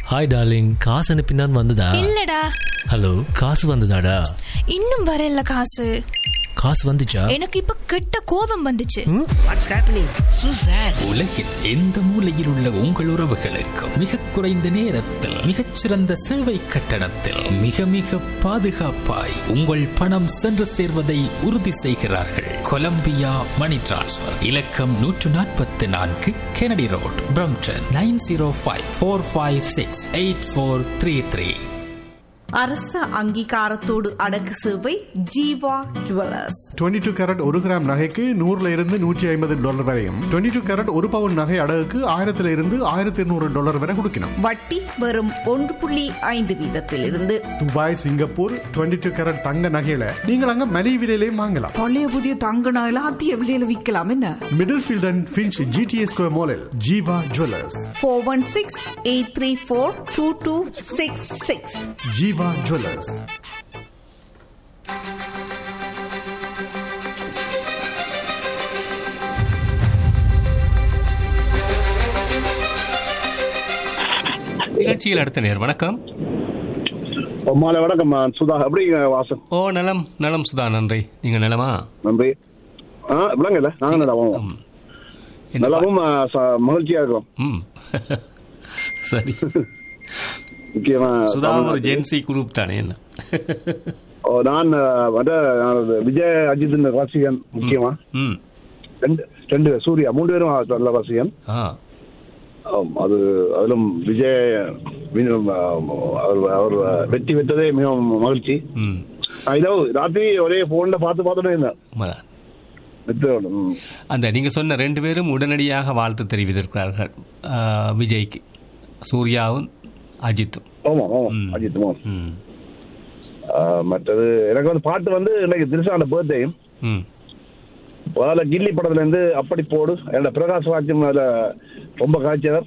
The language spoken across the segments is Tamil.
ஹாய் டார்லிங், காசு அனுப்பினான் வந்ததா? இல்லடா. ஹலோ, காசு வந்ததாடா? இன்னும் வரல. காசு வந்துச்சா? எனக்கு இப்ப கெட்ட கோபம் வந்துச்சு. What's happening சூசர்? உலகில் எந்த மூலையில் உள்ள உங்கள் உறவுகளுக்கு மிக குறைந்த நேரத்தில் மிகச்சிறந்த சேவை கட்டணத்தில் மிக மிக பாதுகாப்பாய் உங்கள் பணம் சென்று சேர்வதை உறுதி செய்கிறார்கள். கொலம்பியா மணி டிரான்ஸ்ஃபர். இலக்கம் 144 கெனடி ரோட், பிரம்டன் 9054568433. அரச அங்கீகாரத்தோடு அடக்கு சேவை ஜீவா ஜுவல்லர்ஸ். 22 கேரட் 1 கிராம் நகைக்கு 100 இருந்து $150 வரையும், 22 கேரட் 1 பவுன் நகை அடகுக்கு 1000 இருந்து $1200 வரை கொடுக்கணும். வட்டி வெறும் 1.5 வீதத்திலிருந்து. துபாய், சிங்கப்பூர் 22 கேரட் தங்க நகையில நீங்கள் அங்க மலிவு விலையிலையும் வாங்கலாம். பழைய புதிய தங்க நகையில அதிக விலையில விற்கலாம். என்ன middle field and Finch GTA square மாலில் ஜீவா ஜுவல்லர்ஸ். 416-834-2266. ஜீவா ஜுவல்லர்ஸ். நிகழ்ச்சியில் அடுத்த நேர். வணக்கம். மாலை வணக்கம் சுதா. எப்படி வாசன்? ஓ, நலம் நலம் சுதா, நன்றி. நீங்க நலமா? நன்றி. விளங்கல, நாங்க நலவும் நலவும் மகிழ்ச்சியா இருக்கிறோம். சரி. முக்கியமா சுதா ஒரு ஜென்சி குரூப் தானே? என்ன நான் விஜய் அஜித் ரசிகன். முக்கியமா ரெண்டு சூர்யா 3 பேரும் நல்ல ரசிகன். அது அதிலும் விஜய் அவர் வெற்றி பெற்றதே மிகவும் மகிழ்ச்சி. இதோ ராத்திரி ஒரே போன்ல பார்த்துட்டே இருந்தேன். அந்த நீங்க சொன்ன 2 பேரும் உடனடியாக வாழ்த்து தெரிவித்திருக்கிறார்கள் விஜய்க்கு. சூர்யாவும் அஜித்தும். ஆமா அஜித்தும். மற்றது எனக்கு வந்து பாட்டு வந்து இன்னைக்கு திரிஷான பர்த்டேயும் முதல்ல கில்லி படத்துல இருந்து அப்படி போடு என்னோட பிரகாஷ் வாக்கியம் ரொம்ப காய்ச்சவர்.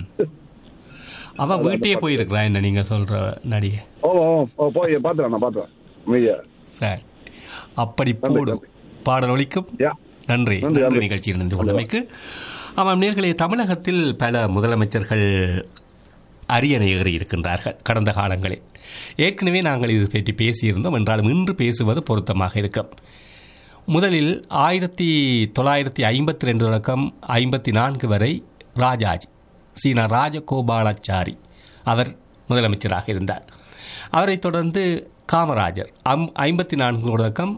அவ வீட்டையே போயிருக்கிறா என்ன நீங்க சொல்ற நடிகை? போய் பாத்துறேன். சார், அப்படி போடு பாடல் ஒலிக்கும். நன்றி நன்றி நிகழ்ச்சியில் இணைந்து கொண்டமைக்கு. ஆமாம் நேர்களே, தமிழகத்தில் பல முதலமைச்சர்கள் அரியணை ஏறி இருக்கின்றார்கள் கடந்த காலங்களில். ஏற்கனவே நாங்கள் இது பற்றி பேசியிருந்தோம். என்றாலும் இன்று பேசுவது பொருத்தமாக இருக்கும். முதலில் 1952 தொடக்கம் 54 வரை ராஜாஜி சீனா ராஜகோபாலாச்சாரி அவர் முதலமைச்சராக இருந்தார். அவரைத் தொடர்ந்து காமராஜர் 54 தொடக்கம்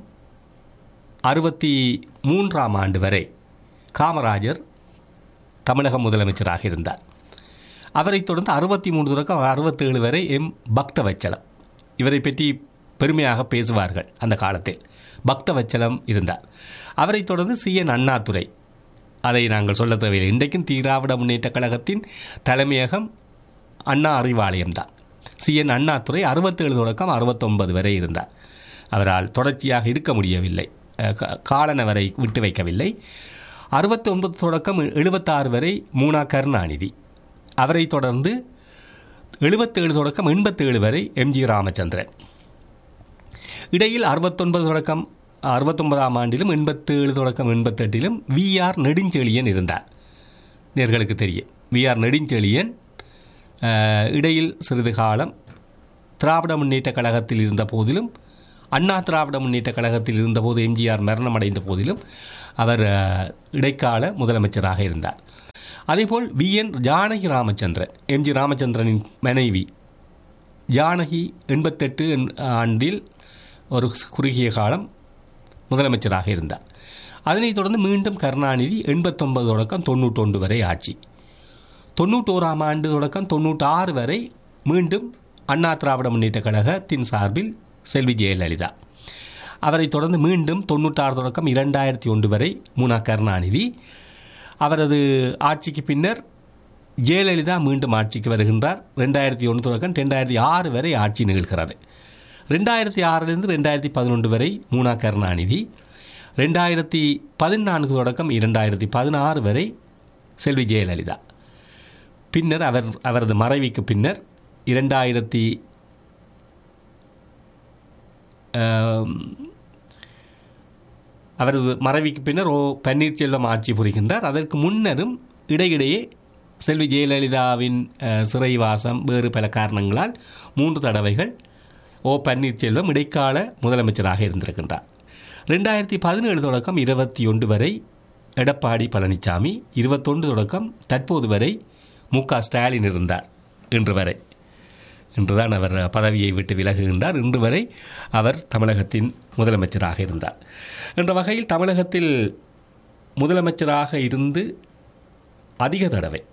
63ஆம் ஆண்டு வரை காமராஜர் தமிழக முதலமைச்சராக இருந்தார். அவரைத் தொடர்ந்து 63 தொடக்கம் 67 வரை பக்தவச்சலம். இவரை பற்றி பெருமையாக பேசுவார்கள் அந்த காலத்தில். பக்தவச்சலம் இருந்தார். அவரைத் தொடர்ந்து CN அண்ணாதுரை. அதை நாங்கள் சொல்ல தேவையில்லை. இன்றைக்கும் திராவிட முன்னேற்ற கழகத்தின் தலைமையகம் அண்ணா அறிவாலயம்தான். CN அண்ணாதுரை 67 தொடக்கம் 69 வரை இருந்தார். அவரால் தொடர்ச்சியாக இருக்க முடியவில்லை, காலன வரை விட்டு வைக்கவில்லை. 69 தொடக்கம் 76 வரை மூனா கருணாநிதி. அவரை தொடர்ந்து 77 தொடக்கம் 87 வரை MG ராமச்சந்திரன். இடையில் 69 தொடக்கம் 69ஆம் ஆண்டிலும் 87 தொடக்கம் 88லும் VR நெடுஞ்செழியன் இருந்தார். நேர்களுக்கு தெரியும் VR நெடுஞ்செழியன். இடையில் சிறிது காலம் திராவிட முன்னேற்ற கழகத்தில் இருந்த போதிலும், அண்ணா திராவிட முன்னேற்ற கழகத்தில் இருந்தபோது எம்ஜிஆர் மரணமடைந்த போதிலும் அவர் இடைக்கால முதலமைச்சராக இருந்தார். அதேபோல் VN ஜானகி ராமச்சந்திரன், MG ராமச்சந்திரனின் மனைவி ஜானகி 88 ஆண்டில் ஒரு குறுகிய காலம் முதலமைச்சராக இருந்தார். அதனைத் தொடர்ந்து மீண்டும் கருணாநிதி 89 தொடக்கம் 91 வரை ஆட்சி. 91ஆம் ஆண்டு தொடக்கம் 96 வரை மீண்டும் அண்ணா திராவிட முன்னேற்ற கழகத்தின் சார்பில் செல்வி ஜெயலலிதா. அவரைத் தொடர்ந்து மீண்டும் 96 தொடக்கம் 2001 வரை மூனா கருணாநிதி. அவரது ஆட்சிக்கு பின்னர் ஜெயலலிதா மீண்டும் ஆட்சிக்கு வருகின்றார். 2001 தொடக்கம் 2006 வரை ஆட்சி நிகழ்கிறது. 2006 2011 வரை மூனா கருணாநிதி. 2014 தொடக்கம் 2016 வரை செல்வி ஜெயலலிதா. பின்னர் அவரது மறைவுக்கு பின்னர் 2000 அவரது மறைவுக்கு பின்னர் பன்னீர்செல்வம் ஆட்சி புரிகின்றார். அதற்கு முன்னரும் இடையிடையே செல்வி ஜெயலலிதாவின் சிறைவாசம் வேறு பல காரணங்களால் 3 தடவைகள் ஓ பன்னீர்செல்வம் இடைக்கால முதலமைச்சராக இருந்திருக்கின்றார். 2017 தொடக்கம் 21 வரை எடப்பாடி பழனிசாமி, 21 தொடக்கம் தற்போது வரை மு.க. ஸ்டாலின் இருந்தார். இன்றுதான் அவர் பதவியை விட்டு விலகுகின்றார். இன்று வரை அவர் தமிழகத்தின் முதலமைச்சராக இருந்தார். என்ற வகையில் தமிழகத்தில் முதலமைச்சராக இருந்து அதிக தடவை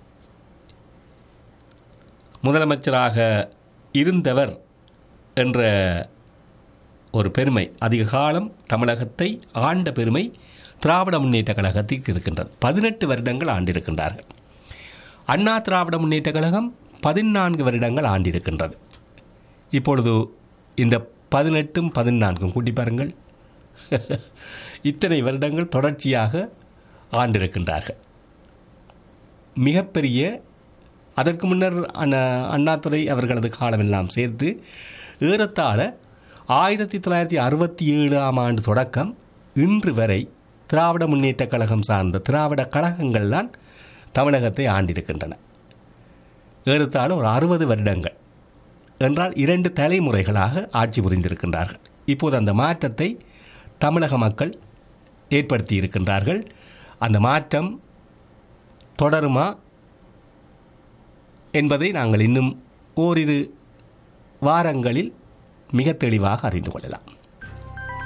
முதலமைச்சராக இருந்தவர் என்ற ஒரு பெருமை, அதிக காலம் தமிழகத்தை ஆண்ட பெருமை திராவிட முன்னேற்ற கழகத்திற்கு இருக்கின்றது. 18 வருடங்கள் ஆண்டிருக்கின்றார்கள். அண்ணா திராவிட முன்னேற்ற கழகம் 14 வருடங்கள் ஆண்டிருக்கின்றது. இப்பொழுது இந்த 18ம் 14ம் கூட்டி பாருங்கள், இத்தனை வருடங்கள் தொடர்ச்சியாக ஆண்டிருக்கின்றார்கள். மிகப்பெரிய, அதற்கு முன்னர் அண்ணாதுரை அவர்களது காலமெல்லாம் சேர்த்து ஏறத்தாழ 1967ஆம் ஆண்டு தொடக்கம் இன்று வரை திராவிட முன்னேற்ற கழகம் சார்ந்த திராவிட கழகங்கள் தான் தமிழகத்தை ஆண்டிருக்கின்றன. ஏறத்தாழ ஒரு 60 வருடங்கள் என்றால் 2 தலைமுறைகளாக ஆட்சி புரிந்திருக்கின்றார்கள். இப்போது அந்த மாற்றத்தை தமிழக மக்கள் ஏற்படுத்தி இருக்கின்றார்கள். அந்த மாற்றம் தொடருமா என்பதை நாங்கள் இன்னும் ஓரிரு வாரங்களில் மிக தெளிவாக அறிந்து கொள்ளலாம்.